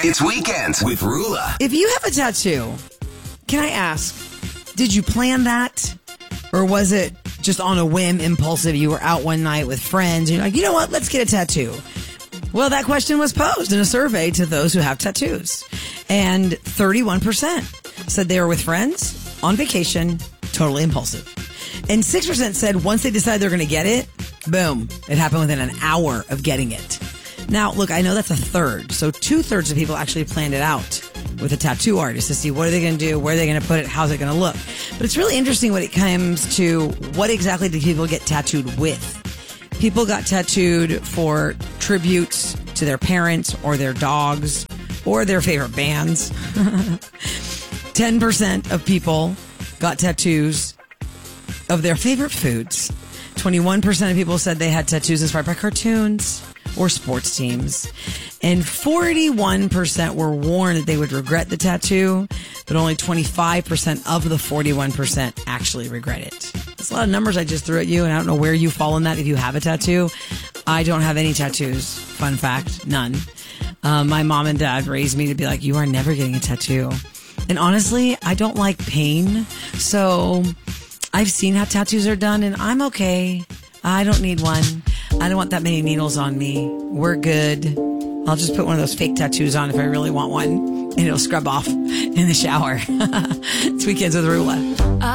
It's Weekends with Rula. If you have a tattoo, can I ask, did you plan that? Or was it just on a whim, impulsive? You were out one night with friends and you're like, you know what, let's get a tattoo. Well, that question was posed in a survey to those who have tattoos. And 31% said they were with friends, on vacation, totally impulsive. And 6% said once they decided they're going to get it, boom, it happened within an hour of getting it. Now, look, I know that's a third. So 2/3 of people actually planned it out with a tattoo artist to see what are they going to do, where are they going to put it, how's it going to look. But it's really interesting when it comes to what exactly do people get tattooed with. People got tattooed for tributes to their parents or their dogs or their favorite bands. 10% of people got tattoos of their favorite foods. 21% of people said they had tattoos inspired by cartoons or sports teams. And 41% were warned that they would regret the tattoo, but only 25% of the 41% actually regret it. That's a lot of numbers I just threw at you, and I don't know where you fall in that if you have a tattoo. I don't have any tattoos. Fun fact, none. My mom and dad raised me to be like, you are never getting a tattoo. And honestly, I don't like pain, so I've seen how tattoos are done, and I'm okay. I don't need one. I don't want that many needles on me. We're good. I'll just put one of those fake tattoos on if I really want one, and it'll scrub off in the shower. It's Weekends with Rula.